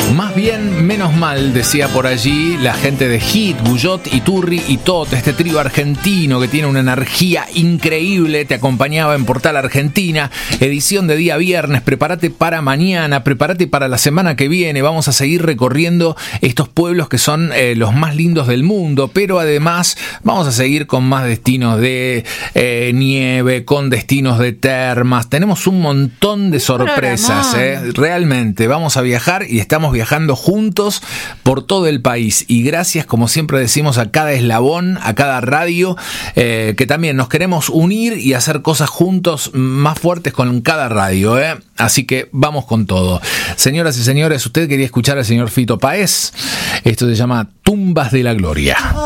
Más bien, menos mal, decía por allí la gente de Hit, Guyot, Iturri y Tot, este trío argentino que tiene una energía increíble. Te acompañaba en Portal Argentina, edición de día viernes. Prepárate para mañana, prepárate para la semana que viene. Vamos a seguir recorriendo estos pueblos que son los más lindos del mundo, pero además vamos a seguir con más destinos de nieve, con destinos de termas. Tenemos un montón de sorpresas, realmente. Vamos a viajar y estamos viajando juntos por todo el país, y gracias, como siempre decimos, a cada eslabón, a cada radio, que también nos queremos unir y hacer cosas juntos más fuertes con cada radio, así que vamos con todo. Señoras y señores, usted quería escuchar al señor Fito Páez. Esto se llama Tumbas de la Gloria.